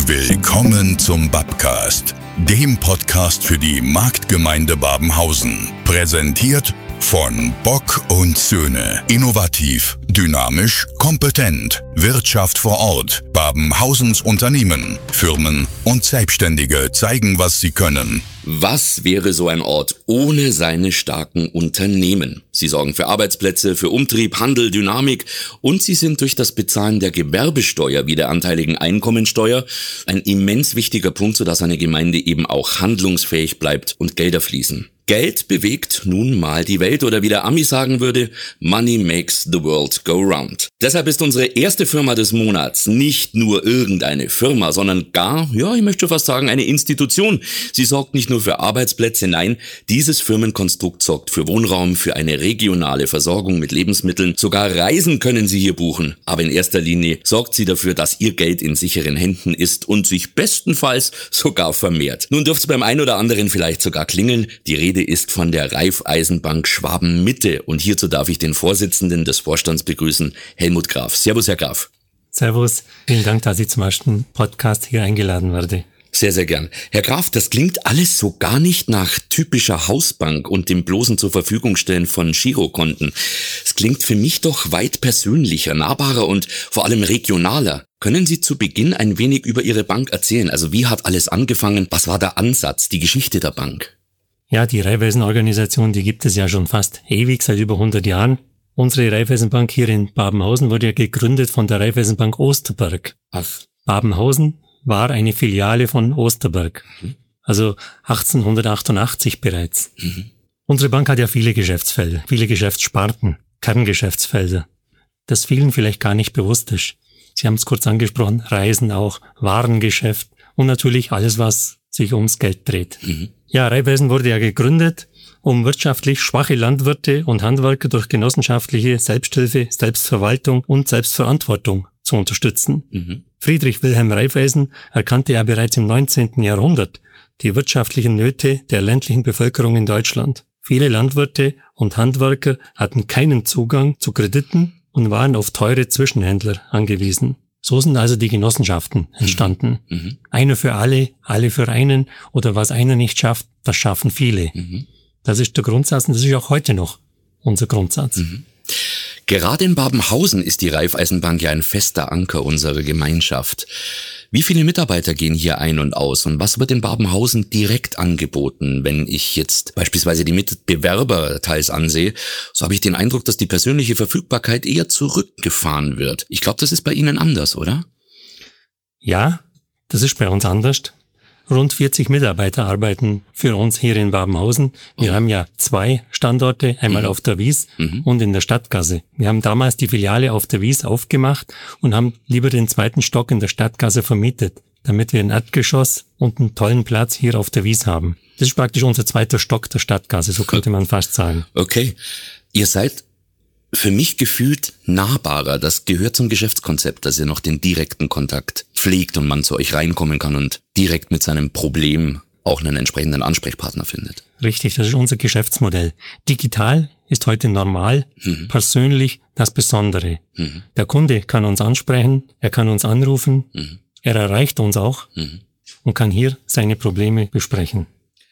Willkommen zum Babcast, dem Podcast für die Marktgemeinde Babenhausen. Präsentiert von Bock und Söhne. Innovativ, dynamisch, kompetent. Wirtschaft vor Ort. Babenhausens Unternehmen, Firmen und Selbstständige zeigen, was sie können. Was wäre so ein Ort ohne seine starken Unternehmen? Sie sorgen für Arbeitsplätze, für Umtrieb, Handel, Dynamik und sie sind durch das Bezahlen der Gewerbesteuer wie der anteiligen Einkommensteuer ein immens wichtiger Punkt, sodass eine Gemeinde eben auch handlungsfähig bleibt und Gelder fließen. Geld bewegt nun mal die Welt oder wie der Ami sagen würde, Money makes the world go round. Deshalb ist unsere erste Firma des Monats nicht nur irgendeine Firma, sondern gar, ich möchte fast sagen, eine Institution. Sie sorgt nicht nur für Arbeitsplätze, nein, dieses Firmenkonstrukt sorgt für Wohnraum, für eine regionale Versorgung mit Lebensmitteln. Sogar Reisen können Sie hier buchen. Aber in erster Linie sorgt sie dafür, dass Ihr Geld in sicheren Händen ist und sich bestenfalls sogar vermehrt. Nun dürfte es beim einen oder anderen vielleicht sogar klingeln. Die Rede ist von der Raiffeisenbank Schwaben-Mitte und hierzu darf ich den Vorsitzenden des Vorstands begrüßen, Helmut Graf. Servus, Herr Graf. Servus, vielen Dank, dass ich zum ersten Podcast hier eingeladen werde. Sehr, sehr gern. Herr Graf, das klingt alles so gar nicht nach typischer Hausbank und dem bloßen zur Verfügung stellen von Girokonten. Es klingt für mich doch weit persönlicher, nahbarer und vor allem regionaler. Können Sie zu Beginn ein wenig über Ihre Bank erzählen? Also wie hat alles angefangen? Was war der Ansatz, die Geschichte der Bank? Ja, die Raiffeisen-Organisation, die gibt es ja schon fast ewig, seit über 100 Jahren. Unsere Raiffeisenbank hier in Babenhausen wurde ja gegründet von der Raiffeisenbank Osterberg. Babenhausen war eine Filiale von Osterberg. Also 1888 bereits. Unsere Bank hat ja viele Geschäftsfelder, viele Geschäftssparten, Kerngeschäftsfelder, das vielen vielleicht gar nicht bewusst ist. Sie haben es kurz angesprochen, Reisen auch, Warengeschäft und natürlich alles, was sich ums Geld dreht. Ja, Raiffeisen wurde ja gegründet, um wirtschaftlich schwache Landwirte und Handwerker durch genossenschaftliche Selbsthilfe, Selbstverwaltung und Selbstverantwortung zu unterstützen. Friedrich Wilhelm Raiffeisen erkannte ja bereits im 19. Jahrhundert die wirtschaftlichen Nöte der ländlichen Bevölkerung in Deutschland. Viele Landwirte und Handwerker hatten keinen Zugang zu Krediten und waren auf teure Zwischenhändler angewiesen. So sind also die Genossenschaften entstanden. Einer für alle, alle für einen oder was einer nicht schafft, das schaffen viele. Das ist der Grundsatz und das ist auch heute noch unser Grundsatz. Gerade in Babenhausen ist die Raiffeisenbank ja ein fester Anker unserer Gemeinschaft. Wie viele Mitarbeiter gehen hier ein und aus und was wird in Babenhausen direkt angeboten? Wenn ich jetzt beispielsweise die Mitbewerber teils ansehe, so habe ich den Eindruck, dass die persönliche Verfügbarkeit eher zurückgefahren wird. Ich glaube, das ist bei Ihnen anders, oder? Ja, das ist bei uns anders. Rund 40 Mitarbeiter arbeiten für uns hier in Babenhausen. Wir haben ja 2 Standorte, einmal auf der Wies und in der Stadtgasse. Wir haben damals die Filiale auf der Wies aufgemacht und haben lieber den 2. Stock in der Stadtgasse vermietet, damit wir ein Erdgeschoss und einen tollen Platz hier auf der Wies haben. Das ist praktisch unser 2. Stock der Stadtgasse, so könnte man fast sagen. Okay, ihr seid für mich gefühlt nahbarer. Das gehört zum Geschäftskonzept, dass ihr noch den direkten Kontakt pflegt und man zu euch reinkommen kann und direkt mit seinem Problem auch einen entsprechenden Ansprechpartner findet. Richtig, das ist unser Geschäftsmodell. Digital ist heute normal, persönlich das Besondere. Der Kunde kann uns ansprechen, er kann uns anrufen, er erreicht uns auch und kann hier seine Probleme besprechen.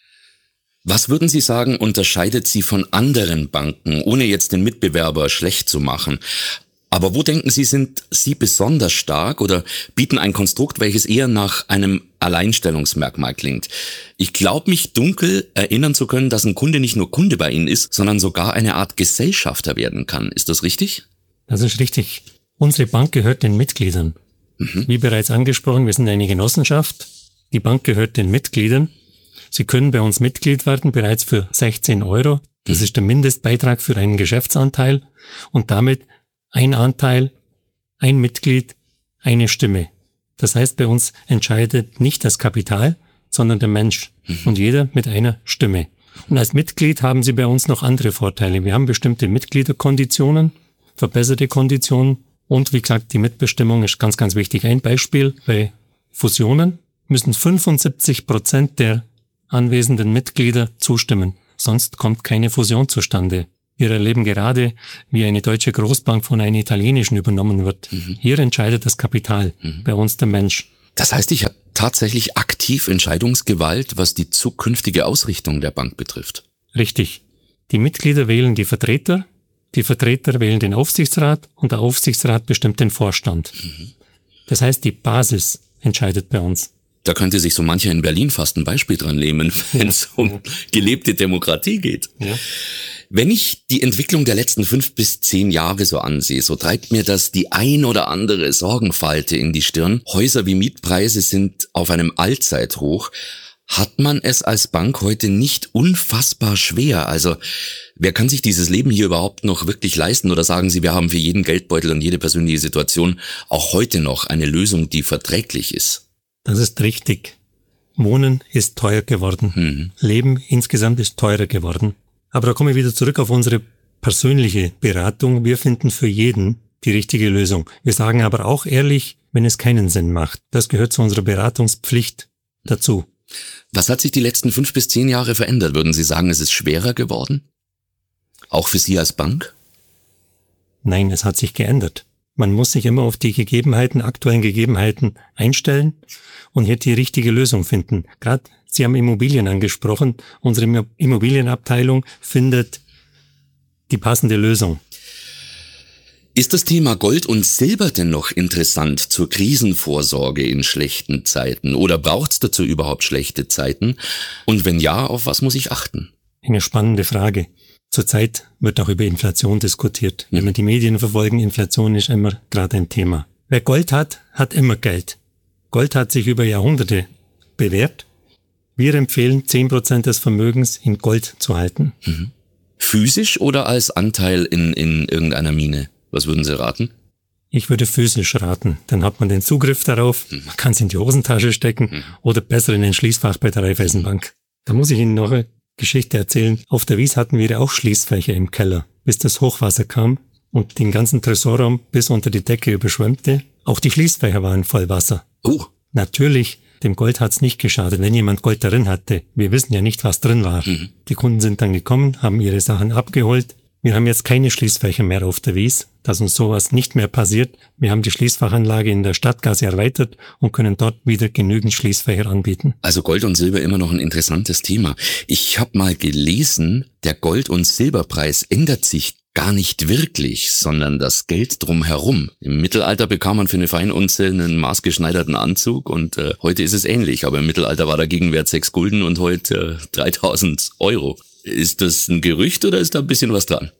Was würden Sie sagen, unterscheidet Sie von anderen Banken, ohne jetzt den Mitbewerber schlecht zu machen? Aber wo denken Sie, sind Sie besonders stark oder bieten ein Konstrukt, welches eher nach einem Alleinstellungsmerkmal klingt? Ich glaube, mich dunkel erinnern zu können, dass ein Kunde nicht nur Kunde bei Ihnen ist, sondern sogar eine Art Gesellschafter werden kann. Ist das richtig? Das ist richtig. Unsere Bank gehört den Mitgliedern. Wie bereits angesprochen, wir sind eine Genossenschaft. Die Bank gehört den Mitgliedern. Sie können bei uns Mitglied werden, bereits für 16 €. Das ist der Mindestbeitrag für einen Geschäftsanteil und damit ein Anteil, ein Mitglied, eine Stimme. Das heißt, bei uns entscheidet nicht das Kapital, sondern der Mensch und jeder mit einer Stimme. Und als Mitglied haben Sie bei uns noch andere Vorteile. Wir haben bestimmte Mitgliederkonditionen, verbesserte Konditionen und wie gesagt, die Mitbestimmung ist ganz, ganz wichtig. Ein Beispiel: Bei Fusionen müssen 75% der anwesenden Mitglieder zustimmen. Sonst kommt keine Fusion zustande. Wir erleben gerade, wie eine deutsche Großbank von einer italienischen übernommen wird. Hier entscheidet das Kapital, bei uns der Mensch. Das heißt, ich habe tatsächlich aktiv Entscheidungsgewalt, was die zukünftige Ausrichtung der Bank betrifft. Richtig. Die Mitglieder wählen die Vertreter wählen den Aufsichtsrat und der Aufsichtsrat bestimmt den Vorstand. Das heißt, die Basis entscheidet bei uns. Da könnte sich so mancher in Berlin fast ein Beispiel dran nehmen, wenn es um gelebte Demokratie geht. Ja. Wenn ich die Entwicklung der letzten 5 bis 10 Jahre so ansehe, so treibt mir das die ein oder andere Sorgenfalte in die Stirn. Häuser wie Mietpreise sind auf einem Allzeithoch. Hat man es als Bank heute nicht unfassbar schwer? Also, wer kann sich dieses Leben hier überhaupt noch wirklich leisten? Oder sagen Sie, wir haben für jeden Geldbeutel und jede persönliche Situation auch heute noch eine Lösung, die verträglich ist? Das ist richtig. Wohnen ist teuer geworden. Leben insgesamt ist teurer geworden. Aber da komme ich wieder zurück auf unsere persönliche Beratung. Wir finden für jeden die richtige Lösung. Wir sagen aber auch ehrlich, wenn es keinen Sinn macht. Das gehört zu unserer Beratungspflicht dazu. Was hat sich die letzten 5 bis 10 Jahre verändert? Würden Sie sagen, es ist schwerer geworden? Auch für Sie als Bank? Nein, es hat sich geändert. Man muss sich immer auf die aktuellen Gegebenheiten einstellen und hier die richtige Lösung finden. Gerade Sie haben Immobilien angesprochen. Unsere Immobilienabteilung findet die passende Lösung. Ist das Thema Gold und Silber denn noch interessant zur Krisenvorsorge in schlechten Zeiten? Oder braucht es dazu überhaupt schlechte Zeiten? Und wenn ja, auf was muss ich achten? Eine spannende Frage. Zurzeit wird auch über Inflation diskutiert. Wenn wir die Medien verfolgen, Inflation ist immer gerade ein Thema. Wer Gold hat, hat immer Geld. Gold hat sich über Jahrhunderte bewährt. Wir empfehlen, 10% des Vermögens in Gold zu halten. Physisch oder als Anteil in irgendeiner Mine? Was würden Sie raten? Ich würde physisch raten. Dann hat man den Zugriff darauf, man kann es in die Hosentasche stecken oder besser in ein Schließfach bei der Raiffeisenbank. Da muss ich Ihnen noch eine Geschichte erzählen. Auf der Wies hatten wir auch Schließfächer im Keller, bis das Hochwasser kam und den ganzen Tresorraum bis unter die Decke überschwemmte. Auch die Schließfächer waren voll Wasser. Natürlich, dem Gold hat's nicht geschadet, wenn jemand Gold darin hatte. Wir wissen ja nicht, was drin war. Die Kunden sind dann gekommen, haben ihre Sachen abgeholt. Wir haben jetzt keine Schließfächer mehr auf der Wies, dass uns sowas nicht mehr passiert. Wir haben die Schließfachanlage in der Stadtgasse erweitert und können dort wieder genügend Schließfächer anbieten. Also Gold und Silber immer noch ein interessantes Thema. Ich habe mal gelesen, der Gold- und Silberpreis ändert sich gar nicht wirklich, sondern das Geld drumherum. Im Mittelalter bekam man für eine Feinunze einen maßgeschneiderten Anzug und heute ist es ähnlich. Aber im Mittelalter war der Gegenwert 6 Gulden und heute 3.000 Euro. Ist das ein Gerücht oder ist da ein bisschen was dran?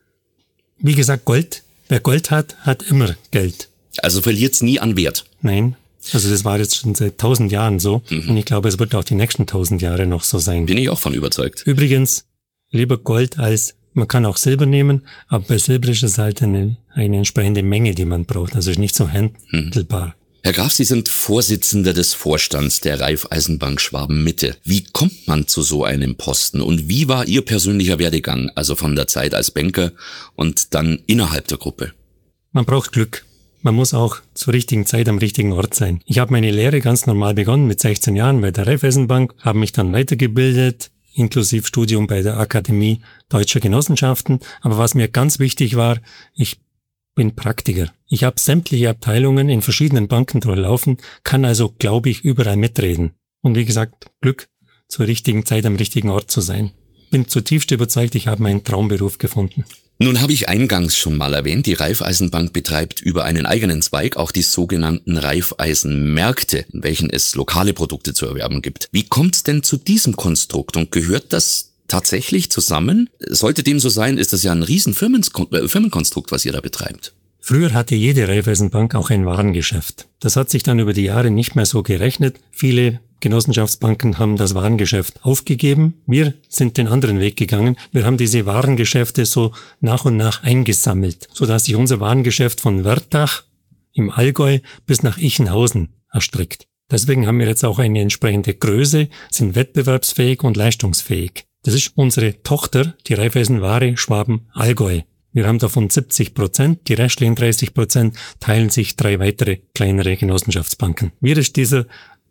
Wie gesagt, wer Gold hat, hat immer Geld. Also verliert's nie an Wert? Nein, also das war jetzt schon seit 1000 Jahren so und ich glaube, es wird auch die nächsten 1000 Jahre noch so sein. Bin ich auch von überzeugt. Übrigens, lieber Gold als, man kann auch Silber nehmen, aber bei Silber ist es halt eine entsprechende Menge, die man braucht, also ist nicht so handelbar. Herr Graf, Sie sind Vorsitzender des Vorstands der Raiffeisenbank Schwaben-Mitte. Wie kommt man zu so einem Posten und wie war Ihr persönlicher Werdegang, also von der Zeit als Banker und dann innerhalb der Gruppe? Man braucht Glück. Man muss auch zur richtigen Zeit am richtigen Ort sein. Ich habe meine Lehre ganz normal begonnen mit 16 Jahren bei der Raiffeisenbank, habe mich dann weitergebildet, inklusive Studium bei der Akademie Deutscher Genossenschaften. Aber was mir ganz wichtig war, ich bin Praktiker. Ich habe sämtliche Abteilungen in verschiedenen Banken durchlaufen, kann also, glaube ich, überall mitreden. Und wie gesagt, Glück, zur richtigen Zeit am richtigen Ort zu sein. Bin zutiefst überzeugt, ich habe meinen Traumberuf gefunden. Nun habe ich eingangs schon mal erwähnt, die Raiffeisenbank betreibt über einen eigenen Zweig auch die sogenannten Raiffeisenmärkte, in welchen es lokale Produkte zu erwerben gibt. Wie kommt es denn zu diesem Konstrukt und gehört das tatsächlich zusammen? Sollte dem so sein, ist das ja ein riesen Firmenkonstrukt, was ihr da betreibt. Früher hatte jede Raiffeisenbank auch ein Warengeschäft. Das hat sich dann über die Jahre nicht mehr so gerechnet. Viele Genossenschaftsbanken haben das Warengeschäft aufgegeben. Wir sind den anderen Weg gegangen. Wir haben diese Warengeschäfte so nach und nach eingesammelt, sodass sich unser Warengeschäft von Wörthach im Allgäu bis nach Ichenhausen erstreckt. Deswegen haben wir jetzt auch eine entsprechende Größe, sind wettbewerbsfähig und leistungsfähig. Das ist unsere Tochter, die Raiffeisenware Schwaben-Allgäu. Wir haben davon 70%, die restlichen 30% teilen sich 3 weitere kleinere Genossenschaftsbanken. Mir ist dieser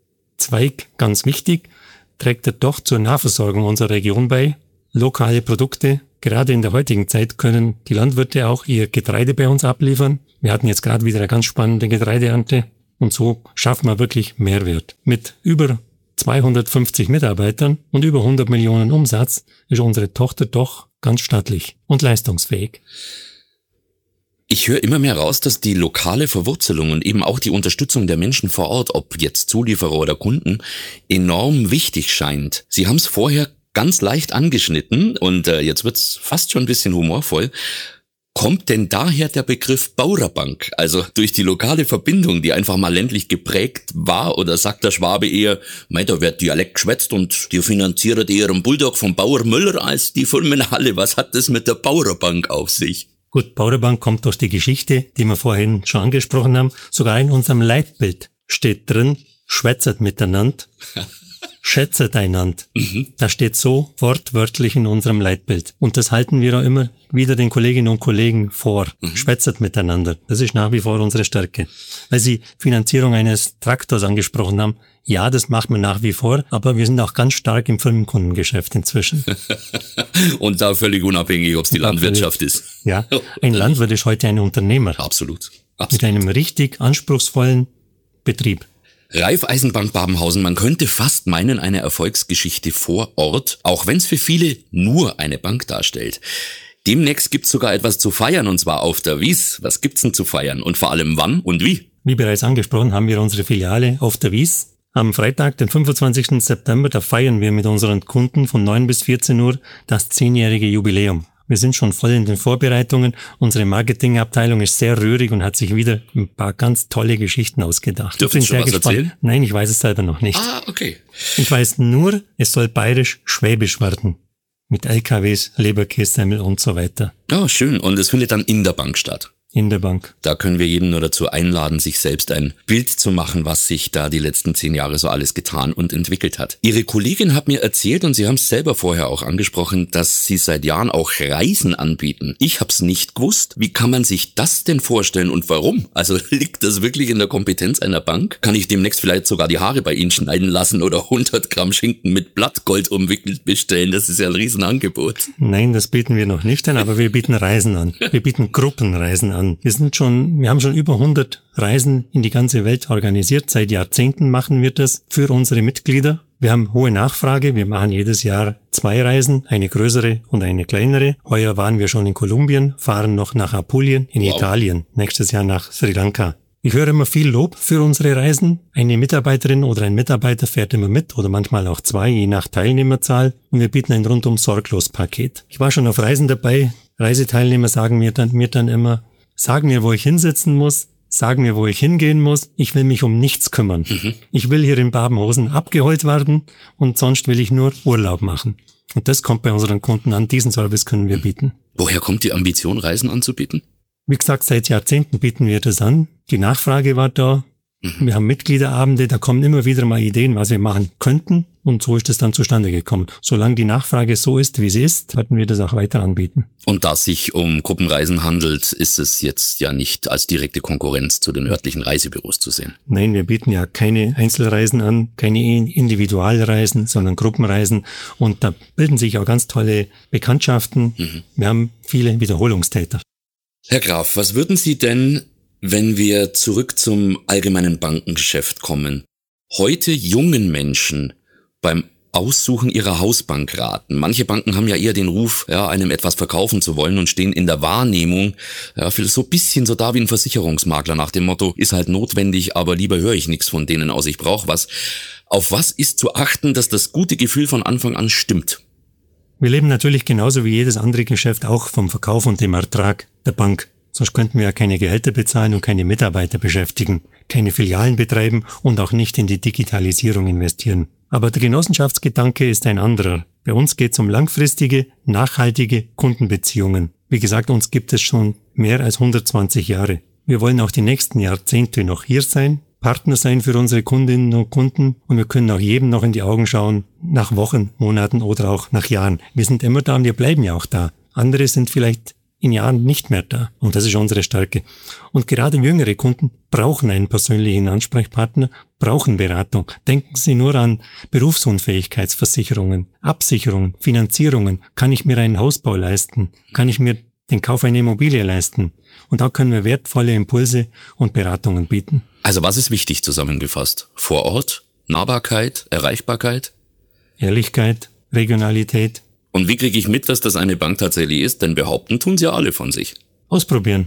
Zweig ganz wichtig, trägt er doch zur Nahversorgung unserer Region bei. Lokale Produkte, gerade in der heutigen Zeit können die Landwirte auch ihr Getreide bei uns abliefern. Wir hatten jetzt gerade wieder eine ganz spannende Getreideernte. Und so schaffen wir wirklich Mehrwert. Mit über 250 Mitarbeitern und über 100 Millionen Umsatz ist unsere Tochter doch ganz stattlich und leistungsfähig. Ich höre immer mehr raus, dass die lokale Verwurzelung und eben auch die Unterstützung der Menschen vor Ort, ob jetzt Zulieferer oder Kunden, enorm wichtig scheint. Sie haben es vorher ganz leicht angeschnitten und jetzt wird's fast schon ein bisschen humorvoll. Kommt denn daher der Begriff Bauerbank? Also durch die lokale Verbindung, die einfach mal ländlich geprägt war, oder sagt der Schwabe eher, da wird Dialekt geschwätzt und die finanziert eher einen Bulldog vom Bauer Müller als die Firmenhalle. Was hat das mit der Bauerbank auf sich? Gut, Bauerbank kommt durch die Geschichte, die wir vorhin schon angesprochen haben. Sogar in unserem Leitbild steht drin, schwätzet miteinander, schätzet einander. Das steht so wortwörtlich in unserem Leitbild. Und das halten wir auch immer wieder den Kolleginnen und Kollegen vor. Schwätzet miteinander. Das ist nach wie vor unsere Stärke. Weil Sie Finanzierung eines Traktors angesprochen haben. Ja, das macht man nach wie vor, aber wir sind auch ganz stark im Firmenkundengeschäft inzwischen. Und da völlig unabhängig, ob es die Landwirtschaft ist. Ja, ein Landwirt ist heute ein Unternehmer. Absolut. Mit einem richtig anspruchsvollen Betrieb. Raiffeisenbank Babenhausen, man könnte fast meinen, eine Erfolgsgeschichte vor Ort, auch wenn es für viele nur eine Bank darstellt. Demnächst gibt's sogar etwas zu feiern, und zwar auf der Wies. Was gibt's denn zu feiern und vor allem wann und wie? Wie bereits angesprochen, haben wir unsere Filiale auf der Wies. Am Freitag, den 25. September, da feiern wir mit unseren Kunden von 9 bis 14 Uhr das 10-jährige Jubiläum. Wir sind schon voll in den Vorbereitungen. Unsere Marketingabteilung ist sehr rührig und hat sich wieder ein paar ganz tolle Geschichten ausgedacht. Dürfen Sie schon was erzählen? Nein, ich weiß es selber noch nicht. Ah, okay. Ich weiß nur, es soll bayerisch-schwäbisch werden. Mit LKWs, Leberkässemmel und so weiter. Oh, schön. Und es findet dann in der Bank statt. In der Bank. Da können wir jeden nur dazu einladen, sich selbst ein Bild zu machen, was sich da die letzten 10 Jahre so alles getan und entwickelt hat. Ihre Kollegin hat mir erzählt, und Sie haben es selber vorher auch angesprochen, dass Sie seit Jahren auch Reisen anbieten. Ich habe es nicht gewusst. Wie kann man sich das denn vorstellen und warum? Also liegt das wirklich in der Kompetenz einer Bank? Kann ich demnächst vielleicht sogar die Haare bei Ihnen schneiden lassen oder 100 Gramm Schinken mit Blattgold umwickelt bestellen? Das ist ja ein Riesenangebot. Nein, das bieten wir noch nicht an, aber wir bieten Reisen an. Wir bieten Gruppenreisen an. Wir haben schon über 100 Reisen in die ganze Welt organisiert. Seit Jahrzehnten machen wir das für unsere Mitglieder. Wir haben hohe Nachfrage. Wir machen jedes Jahr 2 Reisen, eine größere und eine kleinere. Heuer waren wir schon in Kolumbien, fahren noch nach Apulien in Italien, nächstes Jahr nach Sri Lanka. Ich höre immer viel Lob für unsere Reisen. Eine Mitarbeiterin oder ein Mitarbeiter fährt immer mit oder manchmal auch 2, je nach Teilnehmerzahl. Und wir bieten ein rundum sorglos Paket. Ich war schon auf Reisen dabei. Reiseteilnehmer sagen mir dann immer, sag mir, wo ich hinsitzen muss, sag mir, wo ich hingehen muss. Ich will mich um nichts kümmern. Ich will hier in Babenhausen abgeholt werden und sonst will ich nur Urlaub machen. Und das kommt bei unseren Kunden an. Diesen Service können wir bieten. Woher kommt die Ambition, Reisen anzubieten? Wie gesagt, seit Jahrzehnten bieten wir das an. Die Nachfrage war da. Wir haben Mitgliederabende, da kommen immer wieder mal Ideen, was wir machen könnten. Und so ist es dann zustande gekommen. Solange die Nachfrage so ist, wie sie ist, werden wir das auch weiter anbieten. Und da es sich um Gruppenreisen handelt, ist es jetzt ja nicht als direkte Konkurrenz zu den örtlichen Reisebüros zu sehen. Nein, wir bieten ja keine Einzelreisen an, keine Individualreisen, sondern Gruppenreisen. Und da bilden sich auch ganz tolle Bekanntschaften. Wir haben viele Wiederholungstäter. Herr Graf, was würden Sie denn, wenn wir zurück zum allgemeinen Bankengeschäft kommen, heute jungen Menschen beim Aussuchen ihrer Hausbank raten? Manche Banken haben ja eher den Ruf, einem etwas verkaufen zu wollen und stehen in der Wahrnehmung so ein bisschen so da wie ein Versicherungsmakler nach dem Motto, ist halt notwendig, aber lieber höre ich nichts von denen aus, ich brauche was. Auf was ist zu achten, dass das gute Gefühl von Anfang an stimmt? Wir leben natürlich genauso wie jedes andere Geschäft auch vom Verkauf und dem Ertrag der Bank. Sonst könnten wir ja keine Gehälter bezahlen und keine Mitarbeiter beschäftigen, keine Filialen betreiben und auch nicht in die Digitalisierung investieren. Aber der Genossenschaftsgedanke ist ein anderer. Bei uns geht es um langfristige, nachhaltige Kundenbeziehungen. Wie gesagt, uns gibt es schon mehr als 120 Jahre. Wir wollen auch die nächsten Jahrzehnte noch hier sein, Partner sein für unsere Kundinnen und Kunden, und wir können auch jedem noch in die Augen schauen, nach Wochen, Monaten oder auch nach Jahren. Wir sind immer da und wir bleiben ja auch da. Andere sind vielleicht in Jahren nicht mehr da. Und das ist unsere Stärke. Und gerade jüngere Kunden brauchen einen persönlichen Ansprechpartner, brauchen Beratung. Denken Sie nur an Berufsunfähigkeitsversicherungen, Absicherungen, Finanzierungen. Kann ich mir einen Hausbau leisten? Kann ich mir den Kauf einer Immobilie leisten? Und da können wir wertvolle Impulse und Beratungen bieten. Also was ist wichtig zusammengefasst? Vor Ort, Nahbarkeit, Erreichbarkeit? Ehrlichkeit, Regionalität. Und wie kriege ich mit, dass das eine Bank tatsächlich ist? Denn behaupten tun's ja alle von sich. Ausprobieren.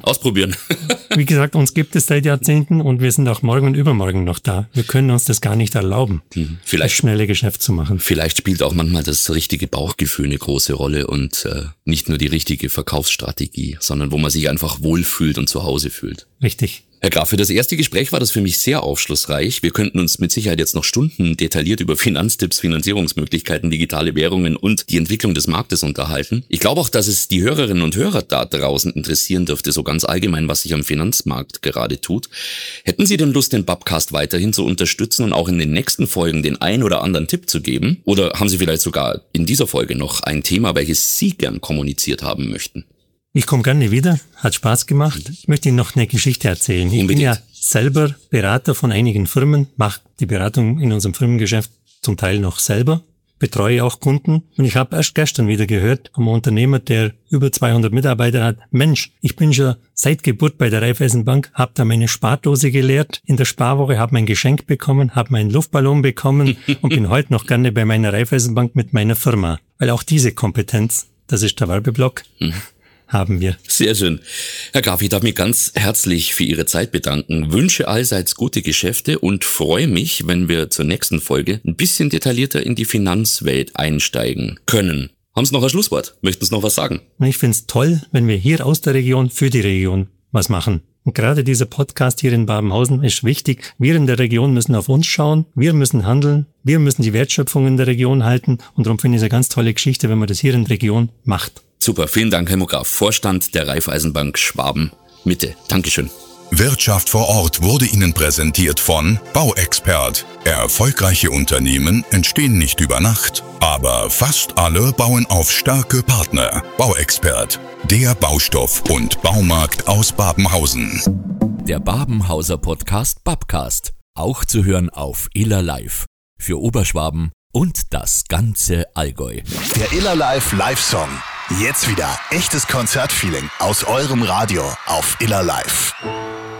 Wie gesagt, uns gibt es seit Jahrzehnten und wir sind auch morgen und übermorgen noch da. Wir können uns das gar nicht erlauben, das schnelle Geschäft zu machen. Vielleicht spielt auch manchmal das richtige Bauchgefühl eine große Rolle und nicht nur die richtige Verkaufsstrategie, sondern wo man sich einfach wohlfühlt und zu Hause fühlt. Richtig. Herr Graf, für das erste Gespräch war das für mich sehr aufschlussreich. Wir könnten uns mit Sicherheit jetzt noch Stunden detailliert über Finanztipps, Finanzierungsmöglichkeiten, digitale Währungen und die Entwicklung des Marktes unterhalten. Ich glaube auch, dass es die Hörerinnen und Hörer da draußen interessieren dürfte, so ganz allgemein, was sich am Finanzmarkt gerade tut. Hätten Sie denn Lust, den Babcast weiterhin zu unterstützen und auch in den nächsten Folgen den ein oder anderen Tipp zu geben? Oder haben Sie vielleicht sogar in dieser Folge noch ein Thema, welches Sie gern kommuniziert haben möchten? Ich komme gerne wieder, hat Spaß gemacht. Ich möchte Ihnen noch eine Geschichte erzählen. Ich bin ja selber Berater von einigen Firmen, mache die Beratung in unserem Firmengeschäft zum Teil noch selber, betreue auch Kunden. Und ich habe erst gestern wieder gehört vom Unternehmer, der über 200 Mitarbeiter hat, Mensch, ich bin schon seit Geburt bei der Raiffeisenbank, habe da meine Spardose geleert in der Sparwoche, habe mein Geschenk bekommen, habe meinen Luftballon bekommen und bin heute noch gerne bei meiner Raiffeisenbank mit meiner Firma. Weil auch diese Kompetenz, das ist der Werbeblock, haben wir. Sehr schön. Herr Graf, ich darf mich ganz herzlich für Ihre Zeit bedanken, wünsche allseits gute Geschäfte und freue mich, wenn wir zur nächsten Folge ein bisschen detaillierter in die Finanzwelt einsteigen können. Haben Sie noch ein Schlusswort? Möchten Sie noch was sagen? Ich finde es toll, wenn wir hier aus der Region für die Region was machen. Und gerade dieser Podcast hier in Babenhausen ist wichtig. Wir in der Region müssen auf uns schauen, wir müssen handeln, wir müssen die Wertschöpfung in der Region halten und darum finde ich es eine ganz tolle Geschichte, wenn man das hier in der Region macht. Super, vielen Dank, Helmut Graf, Vorstand der Raiffeisenbank Schwaben Mitte. Dankeschön. Wirtschaft vor Ort wurde Ihnen präsentiert von Bauexpert. Erfolgreiche Unternehmen entstehen nicht über Nacht, aber fast alle bauen auf starke Partner. Bauexpert, der Baustoff- und Baumarkt aus Babenhausen. Der Babenhauser Podcast Babcast, auch zu hören auf Iller Live. Für Oberschwaben und das ganze Allgäu. Der Iller Live Live-Song. Jetzt wieder echtes Konzertfeeling aus eurem Radio auf Iller Live.